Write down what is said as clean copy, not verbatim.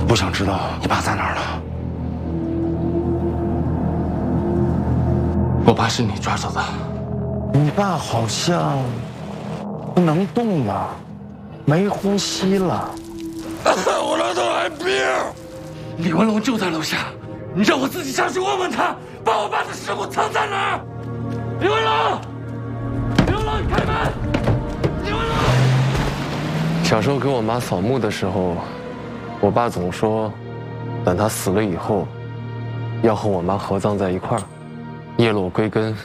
不想知道你爸在哪儿了。 我爸是你抓走的。 你爸好像不能动了，没呼吸了。我那都来病。 李文龙就在楼下，你让我自己上去问问他，把我爸的尸骨藏在哪儿。李文龙，李文龙，你开门！李文龙。 小时候给我妈扫墓的时候，我爸总说，等他死了以后，要和我妈合葬在一块儿，叶落归根。